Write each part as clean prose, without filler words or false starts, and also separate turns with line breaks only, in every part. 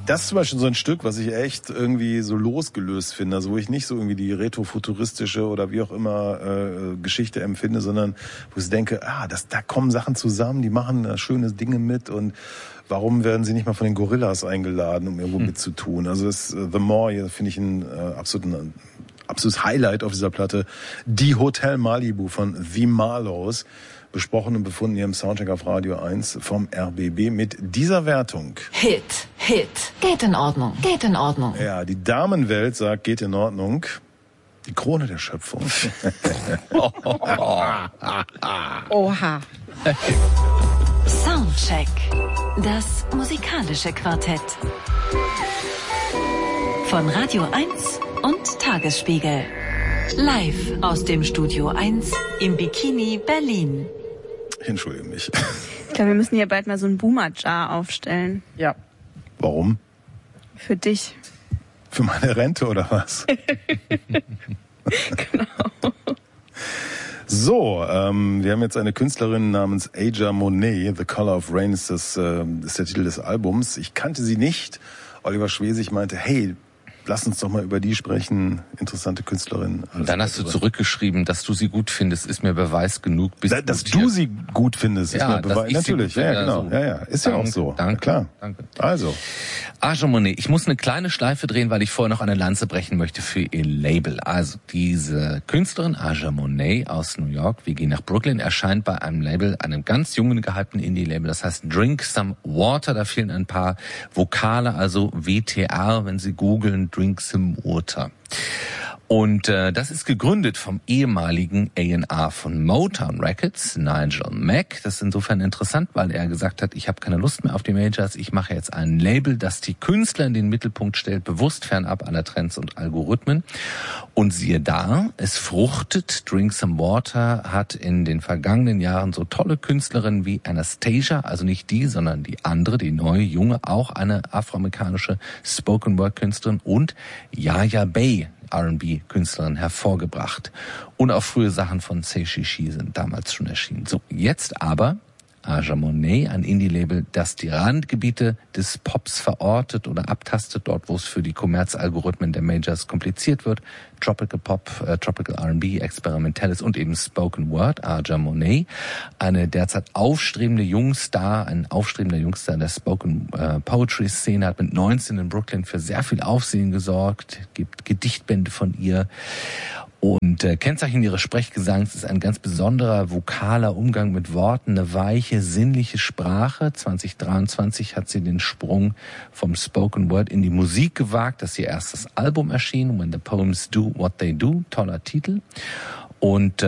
Das ist zum Beispiel so ein Stück, was ich echt irgendwie so losgelöst finde, also wo ich nicht so irgendwie die retrofuturistische oder wie auch immer Geschichte empfinde, sondern wo ich denke, da kommen Sachen zusammen, die machen schöne Dinge mit und warum werden sie nicht mal von den Gorillas eingeladen, um irgendwo mitzutun? Also The More, hier finde ich ein absolutes Highlight auf dieser Platte. Die Hotel Malibu von The Marlows, besprochen und befunden hier im Soundcheck auf Radio 1 vom RBB mit dieser Wertung.
Hit, geht in Ordnung, geht in Ordnung.
Ja, die Damenwelt sagt, geht in Ordnung. Die Krone der Schöpfung.
Oha.
Soundcheck, das musikalische Quartett. Von Radio 1 und Tagesspiegel. Live aus dem Studio 1 im Bikini Berlin.
Ich entschuldige mich.
Ich glaube, wir müssen hier bald mal so ein Boomer-Jar aufstellen.
Ja.
Warum?
Für dich.
Für meine Rente oder was?
Genau.
So, wir haben jetzt eine Künstlerin namens Aja Monet. The Color of Rain ist der Titel des Albums. Ich kannte sie nicht. Oliver Schwesig meinte, hey, lass uns doch mal über die sprechen. Interessante Künstlerin.
Und dann hast du zurückgeschrieben, dass du sie gut findest, ist mir Beweis genug.
Dass du sie gut findest, ist mir Beweis. Natürlich, ja, genau.
So.
Ja, ist ja auch so.
Danke,
klar.
Danke.
Also.
Aja Monet, ich muss eine kleine Schleife drehen, weil ich vorher noch eine Lanze brechen möchte für ihr Label. Also diese Künstlerin Aja Monet aus New York, wir gehen nach Brooklyn, erscheint bei einem Label, einem ganz jungen, gehypten Indie-Label, das heißt Drink Some Water, da fehlen ein paar Vokale, also WTR, wenn Sie googeln, Drink Some Water. Und das ist gegründet vom ehemaligen A&R von Motown Records, Nigel Mack. Das ist insofern interessant, weil er gesagt hat, ich habe keine Lust mehr auf die Majors, ich mache jetzt ein Label, das die Künstler in den Mittelpunkt stellt, bewusst fernab aller Trends und Algorithmen. Und siehe da, es fruchtet. Drink Some Water hat in den vergangenen Jahren so tolle Künstlerinnen wie Anastasia, also nicht die, sondern die andere, die neue, junge, auch eine afroamerikanische Spoken-Word-Künstlerin und Yaya Bay, R&B-Künstlerin, hervorgebracht. Und auch frühe Sachen von Say She She sind damals schon erschienen. So, jetzt aber Aja Monet, ein Indie-Label, das die Randgebiete des Pops verortet oder abtastet, dort wo es für die Kommerzalgorithmen der Majors kompliziert wird. Tropical Pop, Tropical R&B, Experimentelles und eben Spoken Word. Aja Monet, eine derzeit aufstrebende Jungstar, ein aufstrebender Jungstar der Spoken Poetry Szene, hat mit 19 in Brooklyn für sehr viel Aufsehen gesorgt, gibt Gedichtbände von ihr. Und Kennzeichen ihres Sprechgesangs ist ein ganz besonderer vokaler Umgang mit Worten, eine weiche, sinnliche Sprache. 2023 hat sie den Sprung vom Spoken Word in die Musik gewagt. Das ist ihr erstes Album erschienen, When the Poems Do What They Do, toller Titel. Und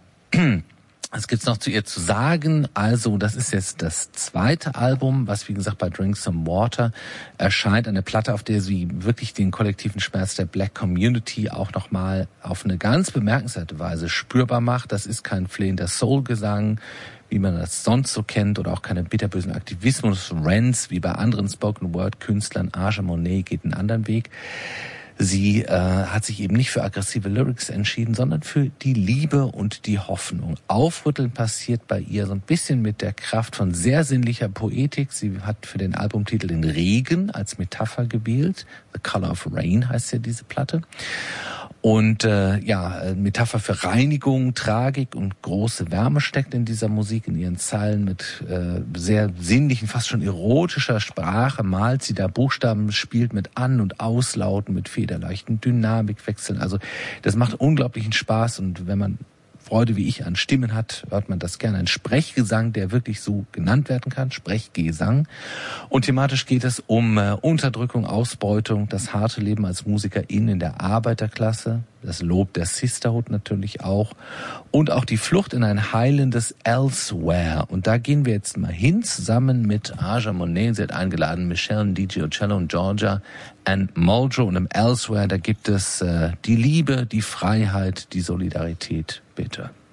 was gibt's noch zu ihr zu sagen? Also, das ist jetzt das zweite Album, was wie gesagt bei Drink Some Water erscheint. Eine Platte, auf der sie wirklich den kollektiven Schmerz der Black Community auch nochmal auf eine ganz bemerkenswerte Weise spürbar macht. Das ist kein flehender Soul-Gesang, wie man das sonst so kennt, oder auch keine bitterbösen Aktivismus-Rants wie bei anderen Spoken-Word-Künstlern. Aja Monet geht einen anderen Weg. Sie hat sich eben nicht für aggressive Lyrics entschieden, sondern für die Liebe und die Hoffnung. Aufrütteln passiert bei ihr so ein bisschen mit der Kraft von sehr sinnlicher Poetik. Sie hat für den Albumtitel den Regen als Metapher gewählt. The Color of Rain heißt ja diese Platte. Und Metapher für Reinigung, Tragik und große Wärme steckt in dieser Musik, in ihren Zeilen mit sehr sinnlichen, fast schon erotischer Sprache. Malt sie da Buchstaben, spielt mit An- und Auslauten, mit federleichten Dynamikwechseln. Also das macht unglaublichen Spaß, und wenn man Freude wie ich an Stimmen hat, hört man das gerne. Ein Sprechgesang, der wirklich so genannt werden kann, Sprechgesang. Und thematisch geht es um Unterdrückung, Ausbeutung, das harte Leben als Musikerin in der Arbeiterklasse, das Lob der Sisterhood natürlich auch und auch die Flucht in ein heilendes Elsewhere. Und da gehen wir jetzt mal hin, zusammen mit Aja Monet. Sie hat eingeladen Michelle, DJ Ocello und Georgia and Muldrow. Und im Elsewhere, da gibt es die Liebe, die Freiheit, die Solidarität. Bitte.